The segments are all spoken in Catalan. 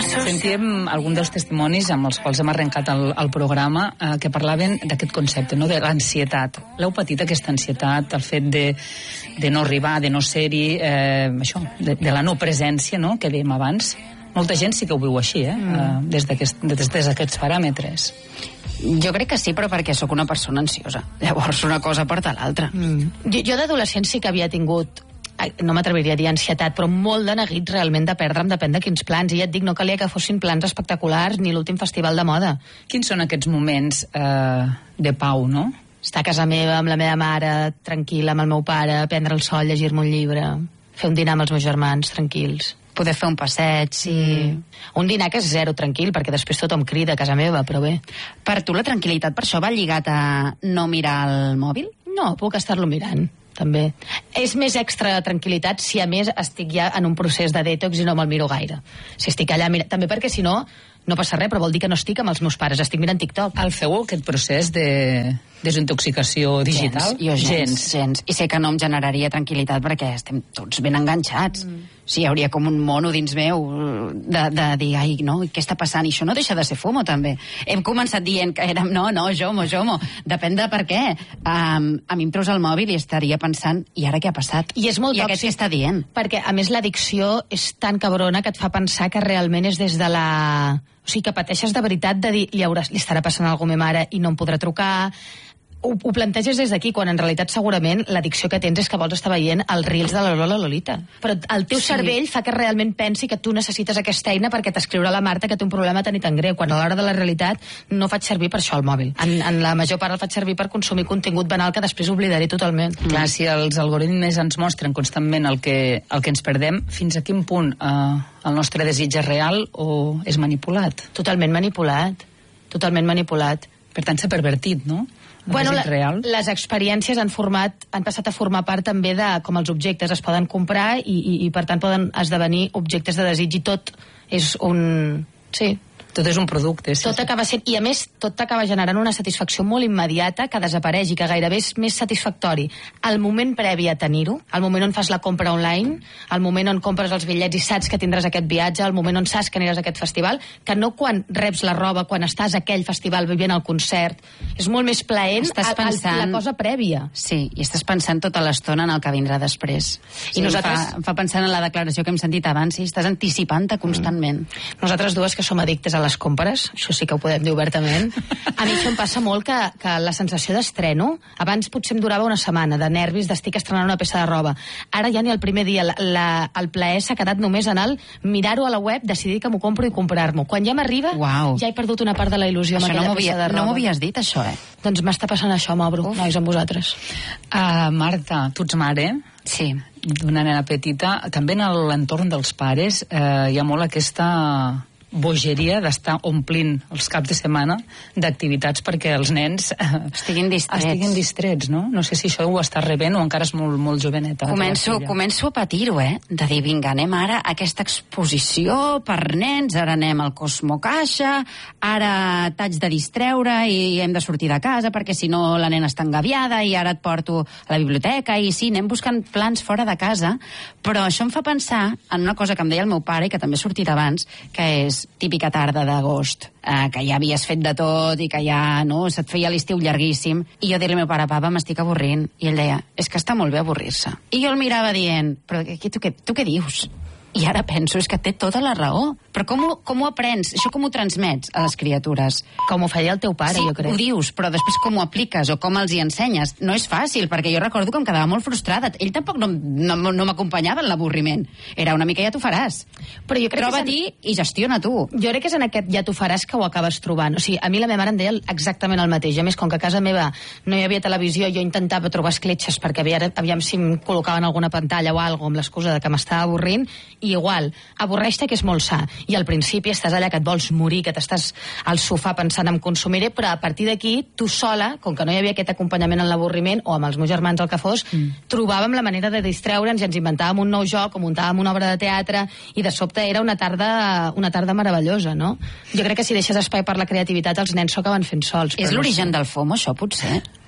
Sentíem algun dels testimonis amb els quals hem arrencat el programa que parlaven d'aquest concepte, no? De l'ansietat. L'heu patit, aquesta ansietat, el fet de no arribar, de no ser-hi, això, de la no presència, no?, que dèiem abans. Molta gent sí que ho viu així, des d'aquests paràmetres. Jo crec que sí, però perquè sóc una persona ansiosa. Llavors una cosa porta l'altra. Jo d'adolescent sí que havia tingut, no m'atreviria a dir ansietat, però molt de neguit realment de perdre'm, depèn de quins plans. I ja et dic, no calia que fossin plans espectaculars ni l'últim festival de moda. Quins són aquests moments de pau, no? Estar a casa meva amb la meva mare, tranquil·la amb el meu pare, prendre el sol, llegir-me un llibre, fer un dinar amb els meus germans, tranquils. Poder fer un passeig, sí. Un dinar que és zero tranquil, perquè després tothom crida a casa meva, però bé. Per tu la tranquil·litat per això va lligat a no mirar el mòbil? No, puc estar-lo mirant, també. És més extra tranquil·litat si a més estic ja en un procés de detox i no me'l miro gaire. Si estic allà mirant... També perquè si no passa res, però vol dir que no estic amb els meus pares, estic mirant TikTok. El feu aquest procés de desintoxicació digital? Gens. I sé que no em generaria tranquil·litat perquè estem tots ben enganxats. Sí, hi hauria com un mono dins meu de dir, ai, no, què està passant? I això no deixa de ser FOMO, també. Hem començat dient que érem, no, JOMO. Depèn de per què. A mi em treus el mòbil i estaria pensant, i ara què ha passat? I és molt tòxic. I aquest què està dient? Perquè, a més, l'addicció és tan cabrona que et fa pensar que realment és des de la... O sigui, que pateixes de veritat de dir, li estarà passant alguna cosa a ma mare i no em podrà trucar... Ho planteges des d'aquí, quan en realitat segurament l'addicció que tens és que vols estar veient els reels de la Lola Lolita. Però el teu cervell fa que realment pensi que tu necessites aquesta eina perquè t'escriurà la Marta que té un problema tan i tan greu, quan a l'hora de la realitat no faig servir per això el mòbil. En la major part el faig servir per consumir contingut banal que després oblidaré totalment. Clar, si els algoritmes ens mostren constantment el que ens perdem, fins a quin punt el nostre desig és real o és manipulat? Totalment manipulat. Per tant, s'ha pervertit, no? Bueno, les experiències han passat a formar part també de com els objectes es poden comprar i per tant poden esdevenir objectes de desig i tot és un... Sí. Tot és un producte. Sí, tot acaba sent, i a més tot acaba generant una satisfacció molt immediata que desapareix i que gairebé és més satisfactori el moment previ a tenir-ho, el moment on fas la compra online, el moment on compres els bitllets i saps que tindràs aquest viatge, el moment on saps que aniràs a aquest festival, que no quan reps la roba, quan estàs a aquell festival vivint el concert. És molt més plaent la cosa prèvia. Sí, i estàs pensant tota l'estona en el que vindrà després. I nosaltres... Em fa pensar en la declaració que hem sentit abans, i estàs anticipant-te constantment. Nosaltres dues que som addictes a les compres, això sí que ho podem dir obertament. A mi això em passa molt que la sensació d'estreno, abans potser em durava una setmana de nervis, d'estic estrenant una peça de roba. Ara ja ni el primer dia, el plaer s'ha quedat només en el mirar-ho a la web, decidir que m'ho compro i comprar-m'ho. Quan ja m'arriba, ja he perdut una part de la il·lusió amb aquella peça de roba. No m'ho havies dit, això, Doncs m'està passant això, m'obro, nois, amb vosaltres. Marta, tu ets mare? Sí. D'una nena petita. També en l'entorn dels pares hi ha molt aquesta bogeria d'estar omplint els caps de setmana d'activitats perquè els nens estiguin distrets, no? No sé si això ho està rebent o encara és molt, molt joveneta. Començo a patir-ho, de dir, vinga, anem ara a aquesta exposició per nens, ara anem al Cosmo Caixa, ara t'haig de distreure i hem de sortir de casa perquè si no la nena està engaviada i ara et porto a la biblioteca i sí, anem buscant plans fora de casa, però això em fa pensar en una cosa que em deia el meu pare i que també ha sortit abans, que és típica tarda d'agost, que ja havies fet de tot i que ja se't feia l'estiu llarguíssim, i jo dir-li al meu pare, papa, m'estic avorrint, i ell deia, és que està molt bé avorrir-se. I jo el mirava dient, però tu què dius? I ara penso, és que té tota la raó. Però com ho aprens? Això com ho transmets a les criatures? Com ho feia el teu pare, jo crec. Sí, ho dius, però després com ho apliques o com els hi ensenyes? No és fàcil, perquè jo recordo que em quedava molt frustrada. Ell tampoc no m'acompanyava en l'avorriment. Era una mica ja t'ho faràs. Però jo crec Troba-t'hi i gestiona tu. Jo crec que és en aquest ja t'ho faràs que ho acabes trobant. O sigui, a mi la meva mare em deia exactament el mateix. A més, com que a casa meva no hi havia televisió, jo intentava trobar escletxes perquè aviam si em col·locaven alguna pantalla o alguna cosa amb l'excusa de que m'estava avorrint, i igual, avorreix-te, que és molt sa, i al principi estàs allà que et vols morir, que t'estàs al sofà pensant en consumiré, però a partir d'aquí tu sola, com que no hi havia aquest acompanyament en l'avorriment, o amb els meus germans el que fos, trobàvem la manera de distreure'ns i ens inventàvem un nou joc o muntàvem una obra de teatre i de sobte era una tarda meravellosa, no? Jo crec que si deixes espai per la creativitat els nens s'ho acaben fent sols. És l'origen del FOMO, això, potser?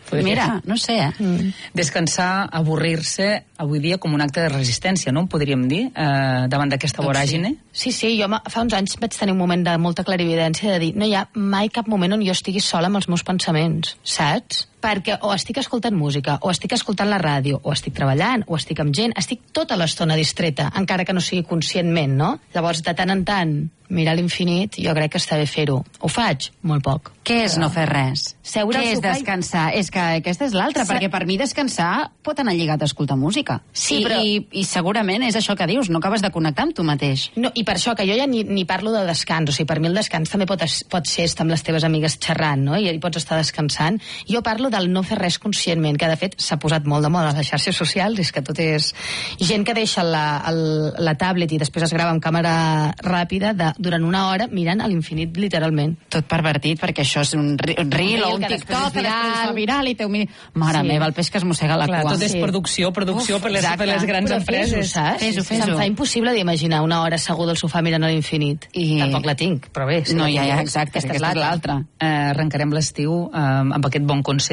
Mira, no sé, Descansar, avorrir-se, avui dia com un acte de resistència, no? Podríem dir, davant d'aquesta voràgine. Sí, jo fa uns anys vaig tenir un moment de molta clarividència de dir, no hi ha mai cap moment on jo estigui sola amb els meus pensaments, saps? Perquè o estic escoltant música, o estic escoltant la ràdio, o estic treballant, o estic amb gent, estic tota l'estona distreta, encara que no sigui conscientment, no? Llavors, de tant en tant, mirar l'infinit, jo crec que està bé fer-ho. Ho faig? Molt poc. Què és no fer res? Seure Què al és sofà descansar? És que aquesta és l'altra, perquè per mi descansar pot anar lligat a escoltar música. Sí, però... I segurament és això que dius, no acabes de connectar amb tu mateix. No, i per això que jo ja ni parlo de descans, o sigui, per mi el descans també pot ser estar amb les teves amigues xerrant, no? I hi pots estar descansant. Jo parlo del no fer res conscientment, que de fet s'ha posat molt de moda a les xarxes socials, és que tot és... Gent que deixa la tablet i després es grava amb càmera ràpida durant una hora mirant a l'infinit, literalment. Tot pervertit, perquè això és un reel o un TikTok que després es fa viral i teu... Mare meva, el peix que es mossega la cua. Tot és producció per les grans empreses. Fes-ho. Se'm fa impossible d'imaginar una hora asseguda al sofà mirant a l'infinit. Tampoc la tinc, però bé. No, ja, exacte, aquesta és l'altra. Arrencarem l'estiu amb aquest bon consell